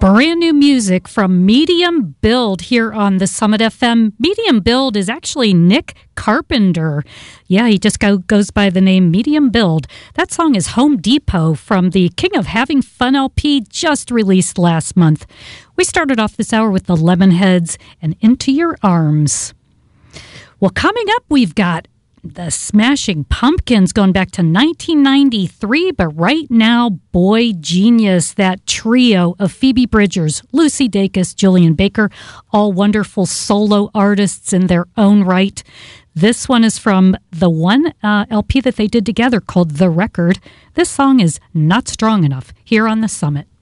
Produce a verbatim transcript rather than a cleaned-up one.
Brand new music from Medium Build here on the Summit F M. Medium Build is actually Nick Carpenter. Yeah, he just go, goes by the name Medium Build. That song is Home Depot from the King of Having Fun L P, just released last month. We started off this hour with the Lemonheads and Into Your Arms. Well, coming up, we've got the Smashing Pumpkins going back to nineteen ninety-three, but right now, Boy Genius, that trio of Phoebe Bridgers, Lucy Dacus, Julian Baker, all wonderful solo artists in their own right. This one is from the one uh, L P that they did together called The Record. This song is Not Strong Enough here on the Summit.